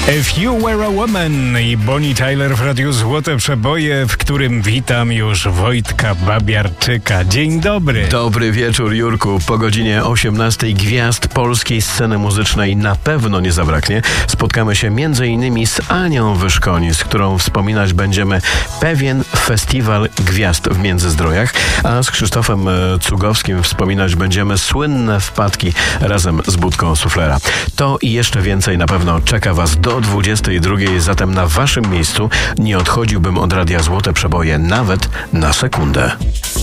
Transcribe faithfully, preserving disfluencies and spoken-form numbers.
If You Were a Woman i Bonnie Tyler w Radiu Złote Przeboje, w którym witam już Wojtka Babiarczyka. Dzień dobry. Dobry wieczór, Jurku. Po godzinie osiemnastej gwiazd polskiej sceny muzycznej na pewno nie zabraknie. Spotkamy się między innymi z Anią Wyszkoni, z którą wspominać będziemy pewien festiwal gwiazd w Międzyzdrojach, a z Krzysztofem Cugowskim wspominać będziemy słynne wpadki razem z Budką Suflera. To i jeszcze więcej na pewno czeka Was do dwudziestej drugiej, zatem na Waszym miejscu nie odchodziłbym od Radia Złote Przeboje nawet na sekundę.